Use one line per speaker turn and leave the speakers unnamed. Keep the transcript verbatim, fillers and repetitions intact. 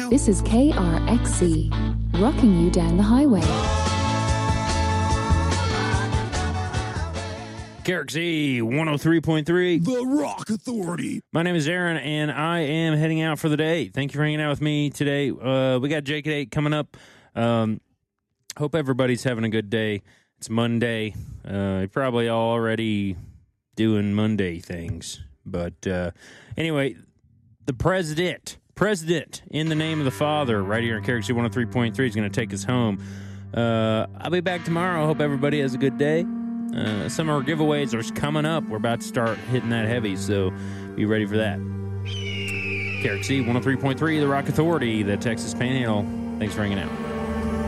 This is K R X C, rocking you down the highway.
K R X C one oh three point three.
The Rock Authority.
My name is Aaron, and I am heading out for the day. Thank you for hanging out with me today. Uh, we got Jake at eight coming up. Um, hope everybody's having a good day. It's Monday. Uh, you're probably already doing Monday things. But uh, anyway, the president, president, in the name of the Father, right here in K R X C one oh three point three is going to take us home. Uh, I'll be back tomorrow. I hope everybody has a good day. Uh, some of our giveaways are coming up. We're about to start hitting that heavy, so be ready for that. K R X C one oh three point three, The Rock Authority, the Texas Panhandle. Thanks for hanging out.